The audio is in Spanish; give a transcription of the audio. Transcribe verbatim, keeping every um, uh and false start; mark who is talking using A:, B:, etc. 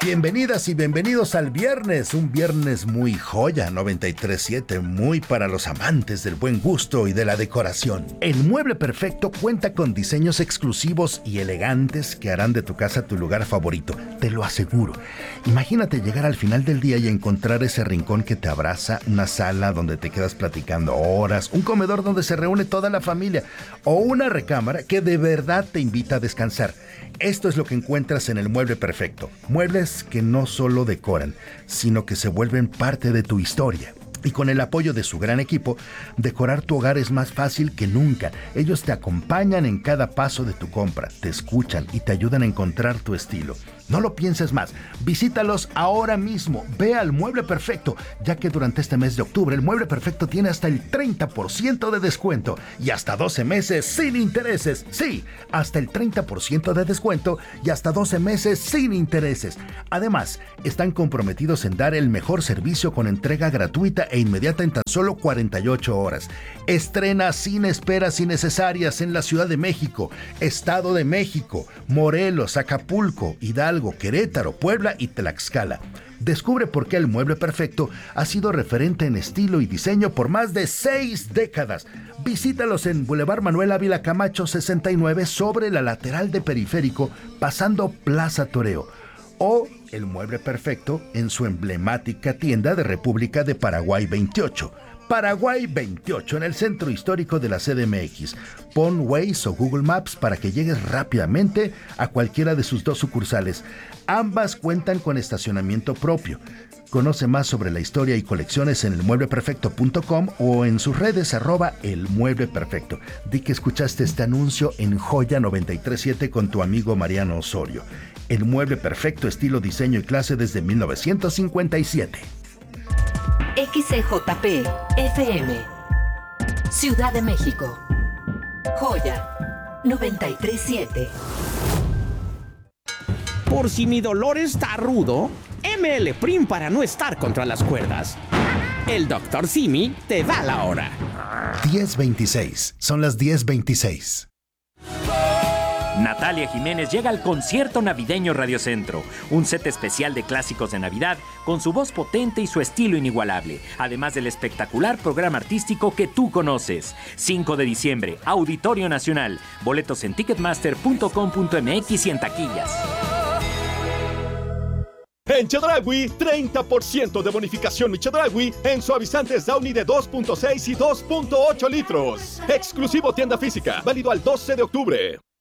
A: Bienvenidas y bienvenidos al viernes, un viernes muy joya, noventa y tres punto siete, muy para los amantes del buen gusto y de la decoración. El Mueble Perfecto cuenta con diseños exclusivos y elegantes que harán de tu casa tu lugar favorito, te lo aseguro. Imagínate llegar al final del día y encontrar ese rincón que te abraza, una sala donde te quedas platicando horas, un comedor donde se reúne toda la familia o una recámara que de verdad te invita a descansar. Esto es lo que encuentras en el Mueble Perfecto. Muebles que no solo decoran, sino que se vuelven parte de tu historia. Y con el apoyo de su gran equipo, decorar tu hogar es más fácil que nunca. Ellos te acompañan en cada paso de tu compra, te escuchan y te ayudan a encontrar tu estilo. No lo pienses más, visítalos ahora mismo, ve al Mueble Perfecto, ya que durante este mes de octubre el Mueble Perfecto tiene hasta el treinta por ciento de descuento y hasta doce meses sin intereses. Sí, hasta el treinta por ciento de descuento y hasta doce meses sin intereses. Además, están comprometidos en dar el mejor servicio con entrega gratuita e inmediata en tan solo cuarenta y ocho horas. Estrena sin esperas innecesarias en la Ciudad de México, Estado de México, Morelos, Acapulco, Hidalgo, Querétaro, Puebla y Tlaxcala. Descubre por qué el Mueble Perfecto ha sido referente en estilo y diseño por más de seis décadas. Visítalos en Boulevard Manuel Ávila Camacho sesenta y nueve sobre la lateral de Periférico, pasando Plaza Toreo. O el Mueble Perfecto en su emblemática tienda de República de Paraguay veintiocho. Paraguay veintiocho, en el centro histórico de la C D M X. Pon Waze o Google Maps para que llegues rápidamente a cualquiera de sus dos sucursales. Ambas cuentan con estacionamiento propio. Conoce más sobre la historia y colecciones en el mueble perfecto punto com o en sus redes arroba el mueble perfecto. Di que escuchaste este anuncio en Joya noventa y tres punto siete con tu amigo Mariano Osorio. El Mueble Perfecto, estilo, diseño y clase desde mil novecientos cincuenta y siete.
B: X C J P F M Ciudad de México. Joya noventa y tres punto siete.
C: Por si mi dolor está rudo, M L Prim para no estar contra las cuerdas. El doctor Simi te da la hora.
A: diez veintiséis. Son las diez veintiséis.
D: Natalia Jiménez llega al concierto navideño Radio Centro, un set especial de clásicos de Navidad con su voz potente y su estilo inigualable, además del espectacular programa artístico que tú conoces. cinco de diciembre, Auditorio Nacional. Boletos en ticketmaster punto com punto m x y en taquillas.
E: En Chedraui, treinta por ciento de bonificación mi Chedraui en suavizantes Downy de dos punto seis y dos punto ocho litros. Exclusivo tienda física, válido al doce de octubre.